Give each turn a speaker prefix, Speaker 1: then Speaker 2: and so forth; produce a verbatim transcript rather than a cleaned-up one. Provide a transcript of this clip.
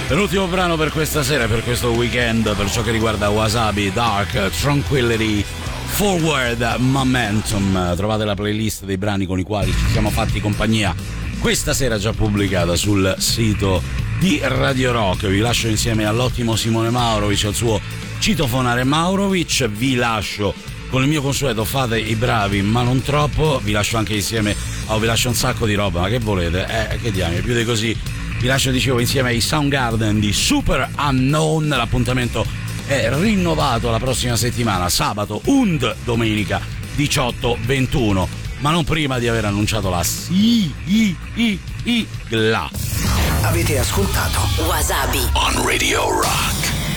Speaker 1: L'ultimo brano per questa sera, per questo weekend, per ciò che riguarda Wasabi, Dark, Tranquility, Forward, Momentum. Trovate la playlist dei brani con i quali ci siamo fatti compagnia questa sera, già pubblicata sul sito di Radio Rock. Vi lascio insieme all'ottimo Simone Maurovic, al suo citofonare Maurovic. Vi lascio con il mio consueto fate i bravi ma non troppo. Vi lascio anche insieme, oh, vi lascio un sacco di roba, ma che volete? Eh, che diamine, più di così. Vi lascio, dicevo, insieme ai Soundgarden di Super Unknown. L'appuntamento è rinnovato la prossima settimana, sabato und domenica diciotto ventuno, ma non prima di aver annunciato la sigla.
Speaker 2: Avete ascoltato
Speaker 3: Wasabi
Speaker 2: on Radio Rock.